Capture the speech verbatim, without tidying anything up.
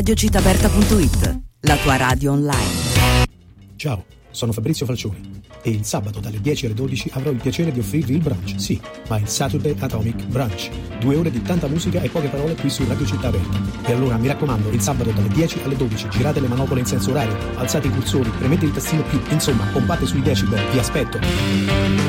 radio città aperta punto it, la tua radio online. Ciao, sono Fabrizio Falcioni e il sabato dalle dieci alle dodici avrò il piacere di offrirvi il brunch, sì, ma il Saturday Atomic Brunch. Due ore di tanta musica e poche parole qui su Radio Città Aperta. E allora mi raccomando, il sabato dalle dieci alle dodici girate le manopole in senso orario, alzate i cursori, premete il tastino più, insomma, pompate sui decibel, vi aspetto.